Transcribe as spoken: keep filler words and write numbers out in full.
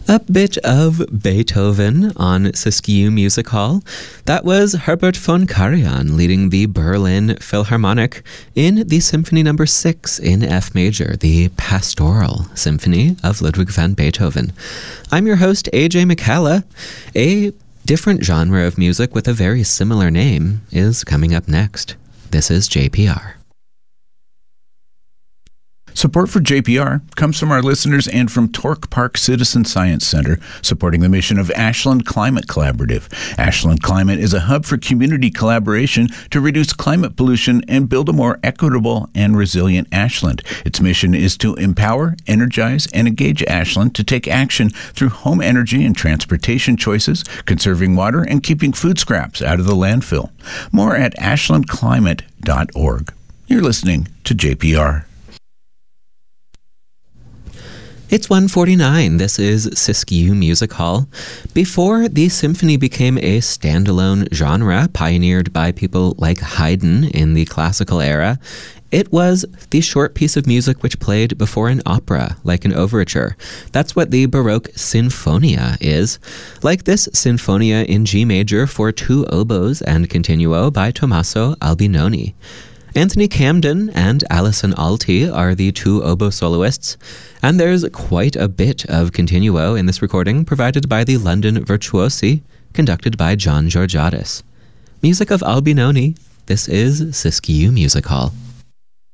A bit of Beethoven on Siskiyou Music Hall. That was Herbert von Karajan leading the Berlin Philharmonic in the Symphony Number six in F major, the Pastoral Symphony of Ludwig van Beethoven. I'm your host, A J McCalla. A different genre of music with a very similar name is coming up next. This is J P R. Support for J P R comes from our listeners and from Torque Park Citizen Science Center, supporting the mission of Ashland Climate Collaborative. Ashland Climate is a hub for community collaboration to reduce climate pollution and build a more equitable and resilient Ashland. Its mission is to empower, energize, and engage Ashland to take action through home energy and transportation choices, conserving water, and keeping food scraps out of the landfill. More at ashland climate dot org. You're listening to J P R. It's one forty-nine. This is Siskiyou Music Hall. Before the symphony became a standalone genre pioneered by people like Haydn in the classical era, it was the short piece of music which played before an opera, like an overture. That's what the Baroque Sinfonia is. Like this Sinfonia in G major for two oboes and continuo by Tommaso Albinoni. Anthony Camden and Alison Alty are the two oboe soloists, and there's quite a bit of continuo in this recording provided by the London Virtuosi, conducted by John Georgiadis. Music of Albinoni, this is Siskiyou Music Hall.